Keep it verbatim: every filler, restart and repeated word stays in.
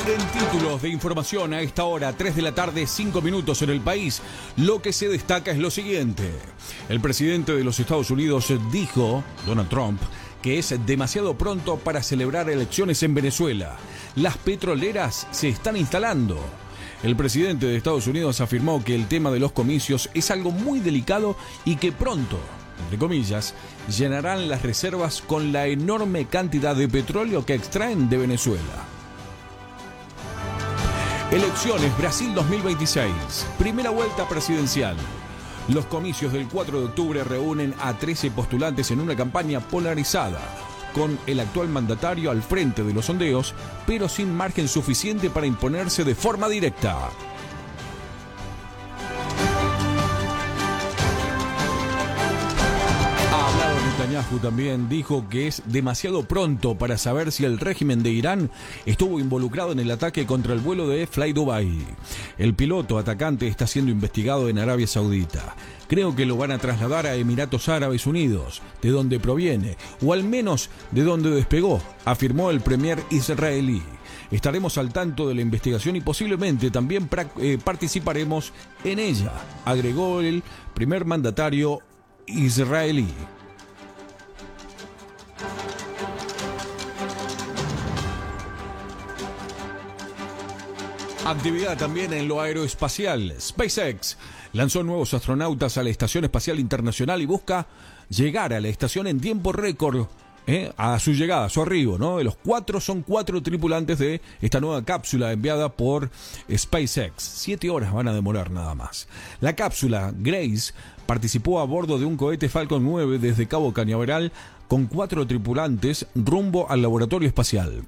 En títulos de información a esta hora, tres de la tarde, cinco minutos en el país, lo que se destaca es lo siguiente. El presidente de los Estados Unidos dijo, Donald Trump, que es demasiado pronto para celebrar elecciones en Venezuela. Las petroleras se están instalando. El presidente de Estados Unidos afirmó que el tema de los comicios es algo muy delicado y que pronto, entre comillas, llenarán las reservas con la enorme cantidad de petróleo que extraen de Venezuela. Elecciones Brasil dos mil veintiséis, primera vuelta presidencial. Los comicios del cuatro de octubre reúnen a trece postulantes en una campaña polarizada, con el actual mandatario al frente de los sondeos, pero sin margen suficiente para imponerse de forma directa. Netanyahu también dijo que es demasiado pronto para saber si el régimen de Irán estuvo involucrado en el ataque contra el vuelo de Fly Dubai. El piloto atacante está siendo investigado en Arabia Saudita. Creo que lo van a trasladar a Emiratos Árabes Unidos, de donde proviene, o al menos de donde despegó, afirmó el premier israelí. Estaremos al tanto de la investigación y posiblemente también eh, participaremos en ella, agregó el primer mandatario israelí. Actividad también en lo aeroespacial. SpaceX lanzó nuevos astronautas a la Estación Espacial Internacional y busca llegar a la estación en tiempo récord, ¿eh? a su llegada, a su arribo, ¿no? De los cuatro son cuatro tripulantes de esta nueva cápsula enviada por SpaceX. Siete horas van a demorar nada más. La cápsula Grace participó a bordo de un cohete Falcon nueve desde Cabo Cañaveral con cuatro tripulantes rumbo al laboratorio espacial.